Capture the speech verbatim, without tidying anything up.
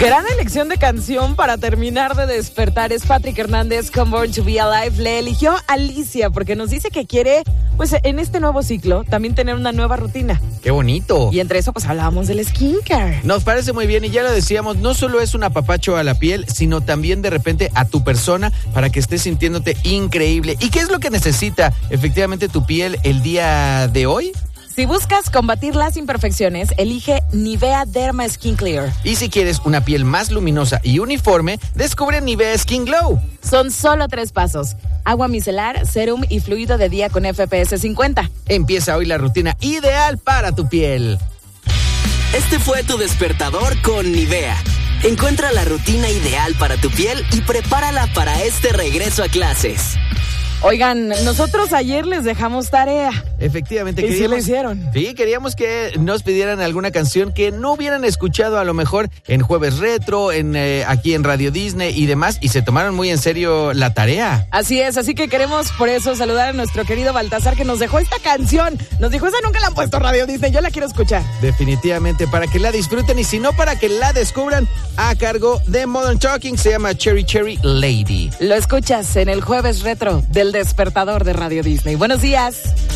Gran elección de canción para terminar de despertar. Es Patrick Hernández con Born to Be Alive. Le eligió Alicia porque nos dice que quiere, pues en este nuevo ciclo, también tener una nueva rutina. ¡Qué bonito! Y entre eso, pues hablábamos del skincare. Nos parece muy bien y ya lo decíamos, no solo es un apapacho a la piel, sino también de repente a tu persona para que estés sintiéndote increíble. ¿Y qué es lo que necesita efectivamente tu piel el día de hoy? Si buscas combatir las imperfecciones, elige Nivea Derma Skin Clear. Y si quieres una piel más luminosa y uniforme, descubre Nivea Skin Glow. Son solo tres pasos: agua micelar, serum y fluido de día con F P S cincuenta. Empieza hoy la rutina ideal para tu piel. Este fue tu despertador con Nivea. Encuentra la rutina ideal para tu piel y prepárala para este regreso a clases. Oigan, nosotros ayer les dejamos tarea. Efectivamente. ¿Y sí lo hicieron? Sí, queríamos que nos pidieran alguna canción que no hubieran escuchado a lo mejor en Jueves Retro, en eh, aquí en Radio Disney y demás, y se tomaron muy en serio la tarea. Así es, así que queremos por eso saludar a nuestro querido Baltasar, que nos dejó esta canción. Nos dijo, esa nunca la han puesto Radio Disney, yo la quiero escuchar. Definitivamente, para que la disfruten y si no, para que la descubran, a cargo de Modern Talking, se llama Cherry Cherry Lady. Lo escuchas en el Jueves Retro del Despertador de Radio Disney. Buenos días.